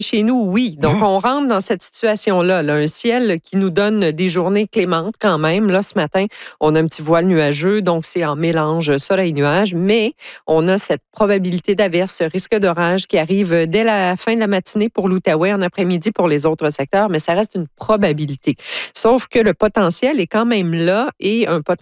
Chez nous, oui. Donc, on rentre dans cette situation-là. Là, un ciel qui nous donne des journées clémentes quand même. Là, ce matin, on a un petit voile nuageux, donc c'est en mélange soleil-nuage, mais on a cette probabilité d'averse, ce risque d'orage qui arrive dès la fin de la matinée pour l'Outaouais, en après-midi pour les autres secteurs, mais ça reste une probabilité. Sauf que le potentiel est quand même là et un potentiel